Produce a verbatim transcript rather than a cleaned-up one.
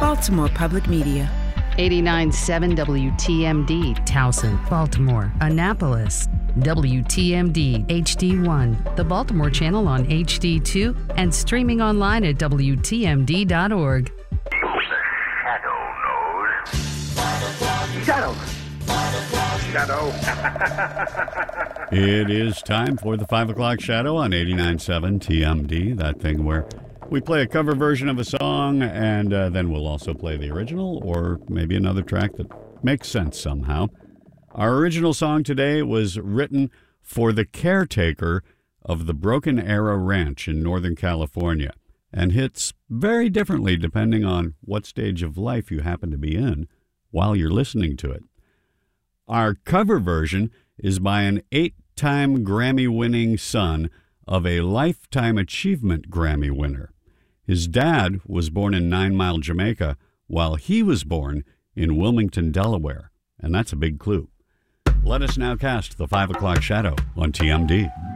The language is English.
Baltimore Public Media. eighty-nine point seven W T M D, Towson, Baltimore, Annapolis. W T M D H D one, the Baltimore channel on H D two, and streaming online at W T M D dot org. Shadow. Shadow. It is time for the five o'clock Shadow on eighty-nine point seven T M D, that thing where we play a cover version of a song, and uh, then we'll also play the original, or maybe another track that makes sense somehow. Our original song today was written for the caretaker of the Broken Arrow Ranch in Northern California, and hits very differently depending on what stage of life you happen to be in while you're listening to it. Our cover version is by an eight-time Grammy-winning son of a Lifetime Achievement Grammy winner. His dad was born in Nine Mile, Jamaica, while he was born in Wilmington, Delaware, and that's a big clue. Let us now cast the five o'clock Shadow on T M D.